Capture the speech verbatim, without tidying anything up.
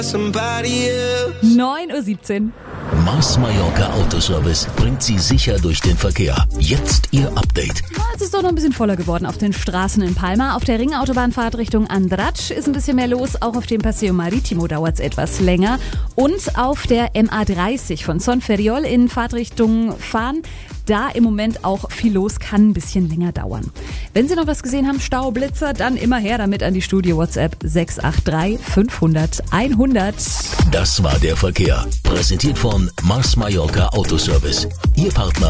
neun Uhr siebzehn. Mars Mallorca Autoservice bringt Sie sicher durch den Verkehr. Jetzt Ihr Update. Es ist doch noch ein bisschen voller geworden auf den Straßen in Palma. Auf der Ringautobahn-Fahrt Richtung Andratx ist ein bisschen mehr los. Auch auf dem Paseo Marítimo dauert es etwas länger. Und auf der M A dreißig von Son Ferriol in Fahrtrichtung Fahren, da im Moment auch viel los, kann ein bisschen länger dauern. Wenn Sie noch was gesehen haben, Stau, Blitzer, dann immer her damit an die Studio-WhatsApp sechs acht drei fünfhundert einhundert. Das war der Verkehr. Präsentiert von Mars Mallorca Autoservice. Ihr Partner